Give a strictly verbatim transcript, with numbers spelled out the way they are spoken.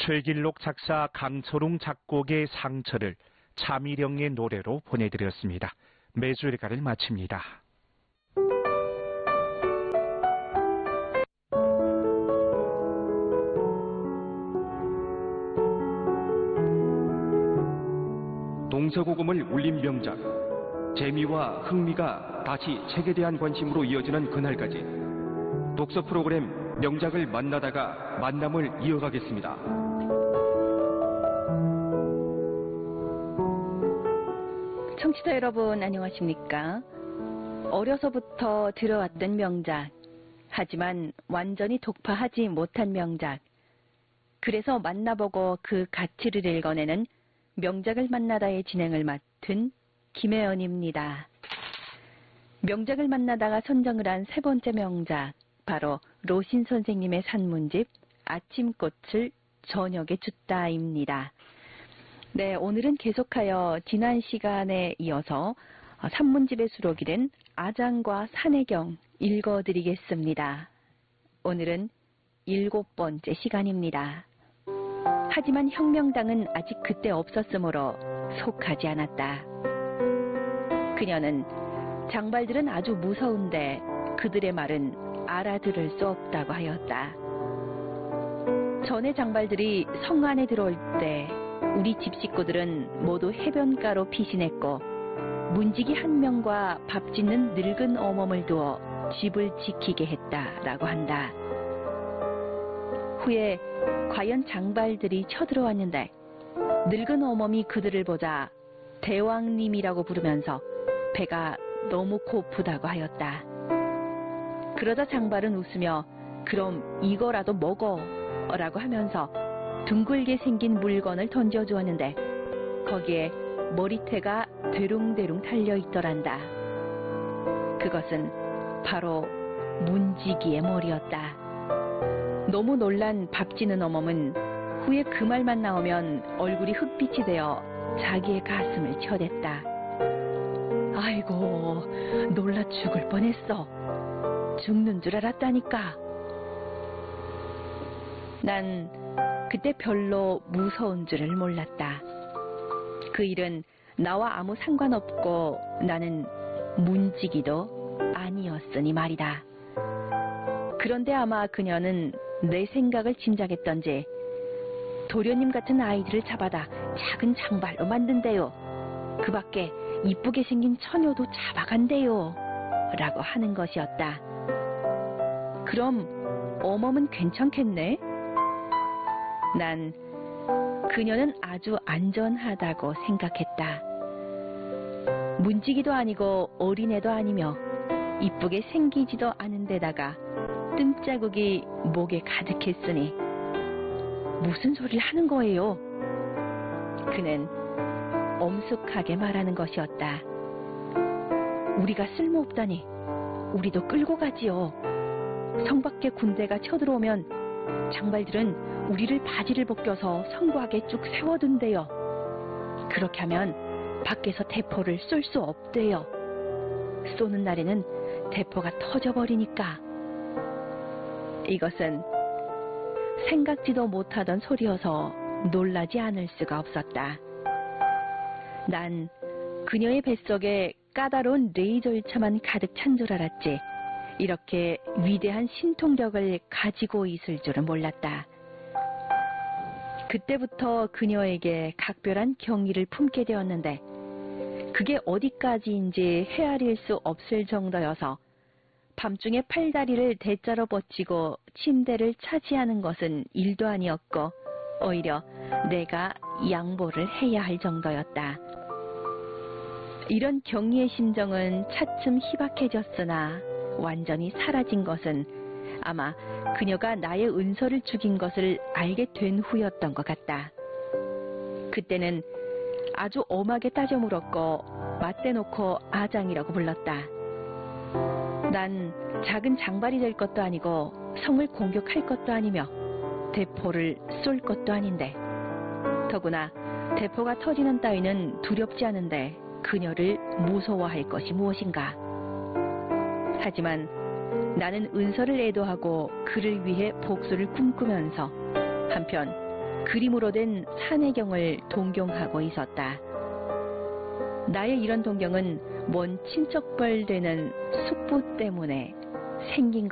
최길록 작사 강철웅 작곡의 상처를 차미령의 노래로 보내드렸습니다. 매주 일과를 마칩니다. 동서고금을 울린 명작, 재미와 흥미가 다시 책에 대한 관심으로 이어지는 그날까지 독서 프로그램 명작을 만나다가 만남을 이어가겠습니다. 청취자 여러분 안녕하십니까? 어려서부터 들어왔던 명작, 하지만 완전히 독파하지 못한 명작, 그래서 만나보고 그 가치를 읽어내는 명작을 만나다의 진행을 맡은 김혜연입니다. 명작을 만나다가 선정을 한 세 번째 명작, 바로 로신 선생님의 산문집 아침꽃을 저녁에 줍다입니다. 네, 오늘은 계속하여 지난 시간에 이어서 산문집의 수록이 된 아장과 산해경 읽어드리겠습니다. 오늘은 일곱 번째 시간입니다. 하지만 혁명당은 아직 그때 없었으므로 속하지 않았다. 그녀는 장발들은 아주 무서운데 그들의 말은 알아들을 수 없다고 하였다. 전에 장발들이 성 안에 들어올 때 우리 집 식구들은 모두 해변가로 피신했고 문지기 한 명과 밥 짓는 늙은 어멈을 두어 집을 지키게 했다라고 한다. 후에 과연 장발들이 쳐들어왔는데 늙은 어멈이 그들을 보자 대왕님이라고 부르면서 배가 너무 고프다고 하였다. 그러자 장발은 웃으며 그럼 이거라도 먹어 라고 하면서 둥글게 생긴 물건을 던져주었는데 거기에 머리태가 대롱대롱 달려있더란다. 그것은 바로 문지기의 머리였다. 너무 놀란 밥지는 어멈은 후에 그 말만 나오면 얼굴이 흑빛이 되어 자기의 가슴을 쳐댔다. 아이고, 놀라 죽을 뻔했어. 죽는 줄 알았다니까. 난 그때 별로 무서운 줄을 몰랐다. 그 일은 나와 아무 상관없고 나는 문지기도 아니었으니 말이다. 그런데 아마 그녀는 내 생각을 짐작했던지 도련님 같은 아이들을 잡아다 작은 장발로 만든대요. 그 밖에 이쁘게 생긴 처녀도 잡아간대요. 라고 하는 것이었다. 그럼 어멈은 괜찮겠네? 난 그녀는 아주 안전하다고 생각했다. 문지기도 아니고 어린애도 아니며 이쁘게 생기지도 않은 데다가 뜸자국이 목에 가득했으니 무슨 소리를 하는 거예요? 그는 엄숙하게 말하는 것이었다. 우리가 쓸모없다니 우리도 끌고 가지요. 성 밖에 군대가 쳐들어오면 장발들은 우리를 바지를 벗겨서 성곽에 쭉 세워둔대요. 그렇게 하면 밖에서 대포를 쏠 수 없대요. 쏘는 날에는 대포가 터져버리니까. 이것은 생각지도 못하던 소리여서 놀라지 않을 수가 없었다. 난 그녀의 뱃속에 까다로운 레이저일차만 가득 찬 줄 알았지 이렇게 위대한 신통력을 가지고 있을 줄은 몰랐다. 그때부터 그녀에게 각별한 경의를 품게 되었는데 그게 어디까지인지 헤아릴 수 없을 정도여서 밤중에 팔다리를 대자로 뻗치고 침대를 차지하는 것은 일도 아니었고 오히려 내가 양보를 해야 할 정도였다. 이런 경의의 심정은 차츰 희박해졌으나 완전히 사라진 것은 아마 그녀가 나의 은서를 죽인 것을 알게 된 후였던 것 같다. 그때는 아주 엄하게 따져 물었고 맞대놓고 아장이라고 불렀다. 난 작은 장발이 될 것도 아니고 성을 공격할 것도 아니며 대포를 쏠 것도 아닌데 더구나 대포가 터지는 따위는 두렵지 않은데 그녀를 무서워할 것이 무엇인가. 하지만 나는 은서를 애도하고 그를 위해 복수를 꿈꾸면서 한편 그림으로 된 산해경을 동경하고 있었다. 나의 이런 동경은 먼 친척벌 되는 숙부 때문에 생긴